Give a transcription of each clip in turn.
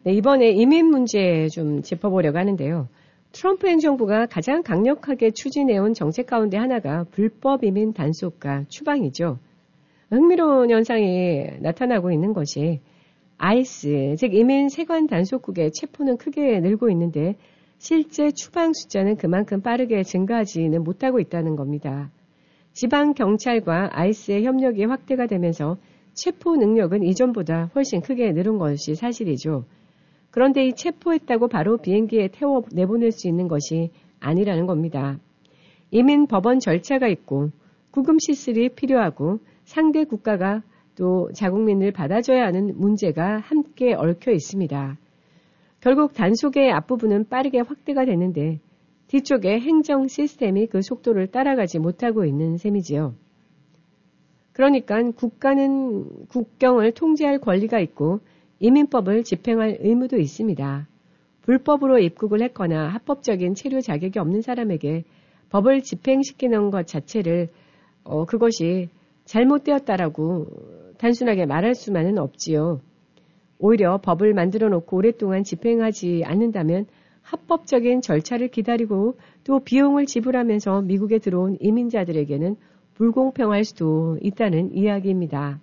네, 이번에 이민 문제 좀 짚어보려고 하는데요. 트럼프 행정부가 가장 강력하게 추진해온 정책 가운데 하나가 불법 이민 단속과 추방이죠. 흥미로운 현상이 나타나고 있는 것이 아이스, 즉 이민 세관 단속국의 체포는 크게 늘고 있는데 실제 추방 숫자는 그만큼 빠르게 증가하지는 못하고 있다는 겁니다. 지방 경찰과 아이스의 협력이 확대가 되면서 체포 능력은 이전보다 훨씬 크게 늘은 것이 사실이죠. 그런데 이 체포했다고 바로 비행기에 태워 내보낼 수 있는 것이 아니라는 겁니다. 이민 법원 절차가 있고 구금 시설이 필요하고 상대 국가가 또 자국민을 받아줘야 하는 문제가 함께 얽혀 있습니다. 결국 단속의 앞부분은 빠르게 확대가 되는데 뒤쪽의 행정 시스템이 그 속도를 따라가지 못하고 있는 셈이지요. 그러니까 국가는 국경을 통제할 권리가 있고 이민법을 집행할 의무도 있습니다. 불법으로 입국을 했거나 합법적인 체류 자격이 없는 사람에게 법을 집행시키는 것 자체를 그것이 잘못되었다라고 단순하게 말할 수만은 없지요. 오히려 법을 만들어 놓고 오랫동안 집행하지 않는다면 합법적인 절차를 기다리고 또 비용을 지불하면서 미국에 들어온 이민자들에게는 불공평할 수도 있다는 이야기입니다.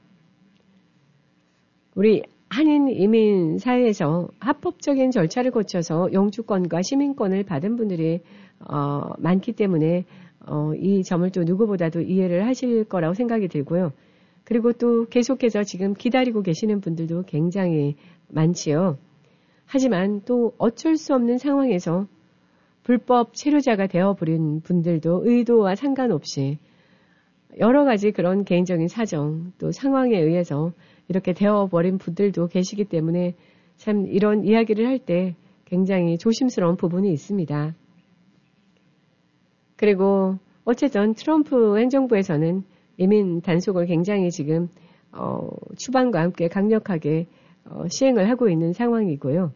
우리 한인 이민 사회에서 합법적인 절차를 거쳐서 영주권과 시민권을 받은 분들이 많기 때문에 이 점을 또 누구보다도 이해를 하실 거라고 생각이 들고요. 그리고 또 계속해서 지금 기다리고 계시는 분들도 굉장히 많지요. 하지만 또 어쩔 수 없는 상황에서 불법 체류자가 되어버린 분들도 의도와 상관없이 여러 가지 그런 개인적인 사정 또 상황에 의해서 이렇게 되어버린 분들도 계시기 때문에 참 이런 이야기를 할 때 굉장히 조심스러운 부분이 있습니다. 그리고 어쨌든 트럼프 행정부에서는 이민 단속을 굉장히 지금 추방과 함께 강력하게 시행을 하고 있는 상황이고요.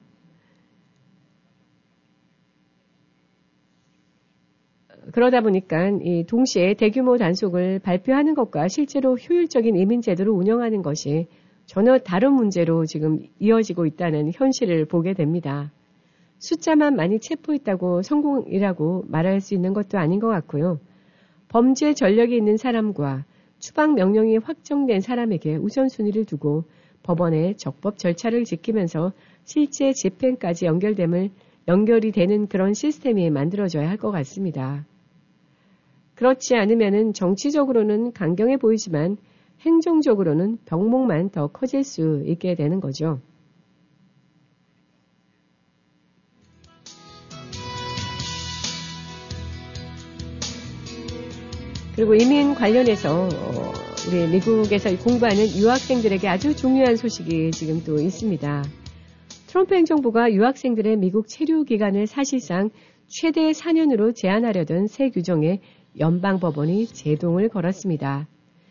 그러다 보니까 이 동시에 대규모 단속을 발표하는 것과 실제로 효율적인 이민 제도를 운영하는 것이 전혀 다른 문제로 지금 이어지고 있다는 현실을 보게 됩니다. 숫자만 많이 체포했다고 성공이라고 말할 수 있는 것도 아닌 것 같고요. 범죄 전력이 있는 사람과 추방 명령이 확정된 사람에게 우선순위를 두고 법원의 적법 절차를 지키면서 실제 집행까지 연결이 되는 그런 시스템이 만들어져야 할 것 같습니다. 그렇지 않으면은 정치적으로는 강경해 보이지만 행정적으로는 병목만 더 커질 수 있게 되는 거죠. 그리고 이민 관련해서 우리 미국에서 공부하는 유학생들에게 아주 중요한 소식이 지금 또 있습니다. 트럼프 행정부가 유학생들의 미국 체류 기간을 사실상 최대 4년으로 제한하려던 새 규정에 연방법원이 제동을 걸었습니다.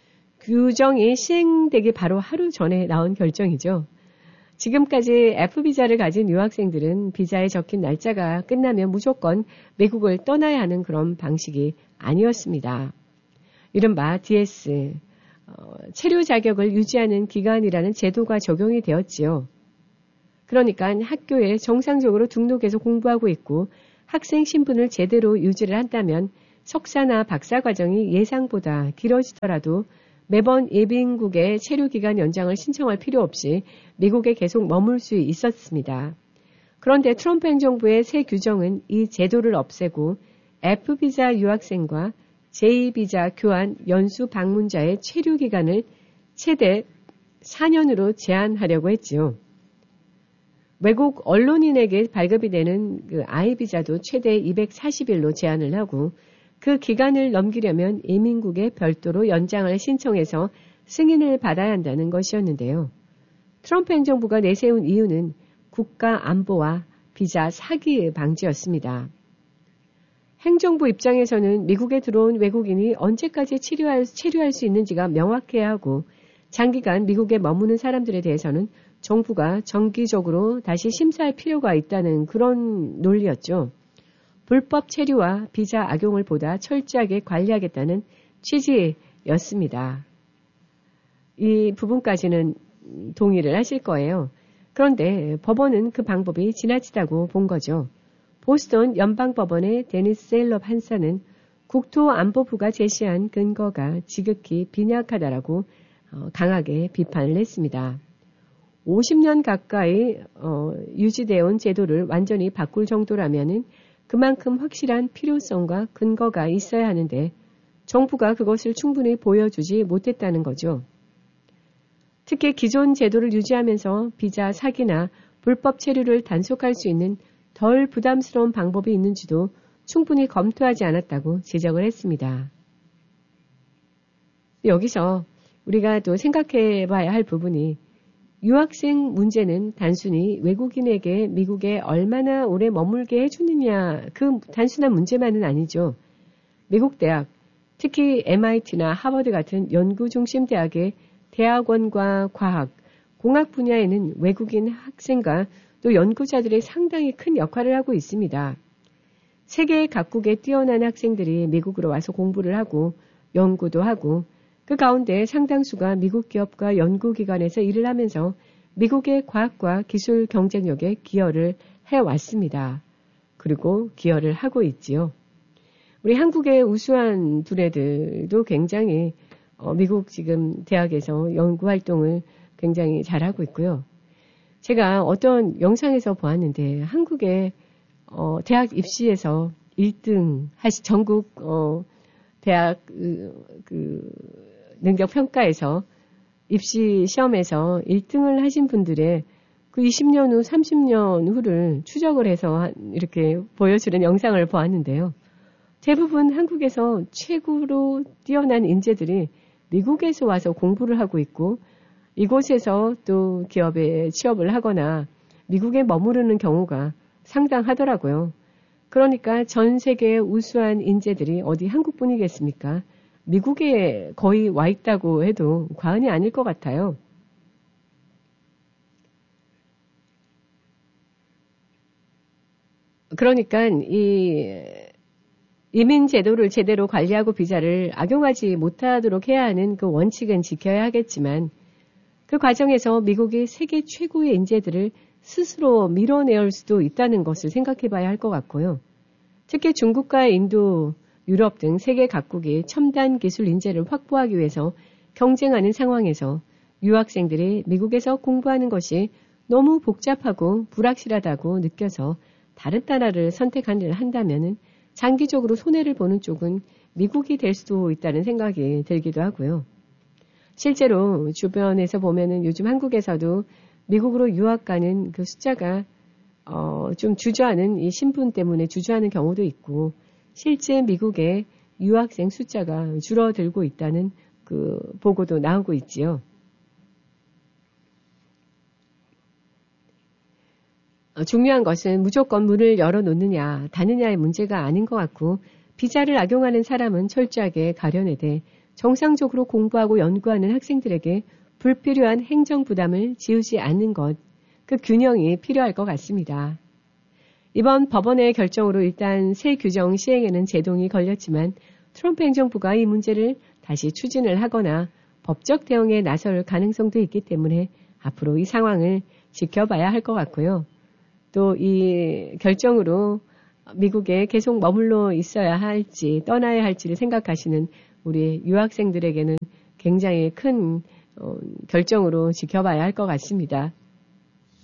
규정이 시행되기 바로 하루 전에 나온 결정이죠. 지금까지 F비자를 가진 유학생들은 비자에 적힌 날짜가 끝나면 무조건 미국을 떠나야 하는 그런 방식이 아니었습니다. 이른바 DS, 체류 자격을 유지하는 기간이라는 제도가 적용이 되었지요. 그러니까 학교에 정상적으로 등록해서 공부하고 있고 학생 신분을 제대로 유지를 한다면 석사나 박사 과정이 예상보다 길어지더라도 매번 예비인국의 체류기간 연장을 신청할 필요 없이 미국에 계속 머물 수 있었습니다. 그런데 트럼프 행정부의 새 규정은 이 제도를 없애고 F비자 유학생과 J비자 교환 연수 방문자의 체류기간을 최대 4년으로 제한하려고 했지요. 외국 언론인에게 발급이 되는 그 I비자도 최대 240일로 제한을 하고 그 기간을 넘기려면 이민국에 별도로 연장을 신청해서 승인을 받아야 한다는 것이었는데요. 트럼프 행정부가 내세운 이유는 국가 안보와 비자 사기 방지였습니다. 행정부 입장에서는 미국에 들어온 외국인이 언제까지 체류할 수 있는지가 명확해야 하고 장기간 미국에 머무는 사람들에 대해서는 정부가 정기적으로 다시 심사할 필요가 있다는 그런 논리였죠. 불법 체류와 비자 악용을 보다 철저하게 관리하겠다는 취지였습니다. 이 부분까지는 동의를 하실 거예요. 그런데 법원은 그 방법이 지나치다고 본 거죠. 보스턴 연방법원의 데니스 세일럽 판사는 국토안보부가 제시한 근거가 지극히 빈약하다라고 강하게 비판을 했습니다. 50년 가까이 유지되어 온 제도를 완전히 바꿀 정도라면은 그만큼 확실한 필요성과 근거가 있어야 하는데 정부가 그것을 충분히 보여주지 못했다는 거죠. 특히 기존 제도를 유지하면서 비자 사기나 불법 체류를 단속할 수 있는 덜 부담스러운 방법이 있는지도 충분히 검토하지 않았다고 지적을 했습니다. 여기서 우리가 또 생각해 봐야 할 부분이 유학생 문제는 단순히 외국인에게 미국에 얼마나 오래 머물게 해주느냐 그 단순한 문제만은 아니죠. 미국 대학, 특히 MIT나 하버드 같은 연구 중심 대학의 대학원과 과학, 공학 분야에는 외국인 학생과 또 연구자들의 상당히 큰 역할을 하고 있습니다. 세계 각국의 뛰어난 학생들이 미국으로 와서 공부를 하고 연구도 하고 그 가운데 상당수가 미국 기업과 연구기관에서 일을 하면서 미국의 과학과 기술 경쟁력에 기여를 해왔습니다. 그리고 기여를 하고 있지요. 우리 한국의 우수한 두뇌들도 굉장히 미국 지금 대학에서 연구활동을 굉장히 잘하고 있고요. 제가 어떤 영상에서 보았는데 한국의 대학 입시에서 1등 전국 대학 능력 평가에서 입시 시험에서 1등을 하신 분들의 그 20년 후, 30년 후를 추적을 해서 이렇게 보여주는 영상을 보았는데요. 대부분 한국에서 최고로 뛰어난 인재들이 미국에서 와서 공부를 하고 있고 이곳에서 또 기업에 취업을 하거나 미국에 머무르는 경우가 상당하더라고요. 그러니까 전 세계의 우수한 인재들이 어디 한국뿐이겠습니까? 미국에 거의 와 있다고 해도 과언이 아닐 것 같아요. 그러니까 이 이민 제도를 제대로 관리하고 비자를 악용하지 못하도록 해야 하는 그 원칙은 지켜야 하겠지만 그 과정에서 미국이 세계 최고의 인재들을 스스로 밀어내올 수도 있다는 것을 생각해 봐야 할 것 같고요. 특히 중국과 인도, 유럽 등 세계 각국이 첨단 기술 인재를 확보하기 위해서 경쟁하는 상황에서 유학생들이 미국에서 공부하는 것이 너무 복잡하고 불확실하다고 느껴서 다른 나라를 선택한다면 장기적으로 손해를 보는 쪽은 미국이 될 수도 있다는 생각이 들기도 하고요. 실제로 주변에서 보면은 요즘 한국에서도 미국으로 유학 가는 그 숫자가 좀 주저하는 이 신분 때문에 주저하는 경우도 있고 실제 미국의 유학생 숫자가 줄어들고 있다는 그 보고도 나오고 있지요. 중요한 것은 무조건 문을 열어놓느냐, 닫느냐의 문제가 아닌 것 같고 비자를 악용하는 사람은 철저하게 가려내되 정상적으로 공부하고 연구하는 학생들에게 불필요한 행정 부담을 지우지 않는 것, 그 균형이 필요할 것 같습니다. 이번 법원의 결정으로 일단 새 규정 시행에는 제동이 걸렸지만 트럼프 행정부가 이 문제를 다시 추진을 하거나 법적 대응에 나설 가능성도 있기 때문에 앞으로 이 상황을 지켜봐야 할 것 같고요. 또 이 결정으로 미국에 계속 머물러 있어야 할지 떠나야 할지를 생각하시는 우리 유학생들에게는 굉장히 큰 결정으로 지켜봐야 할 것 같습니다.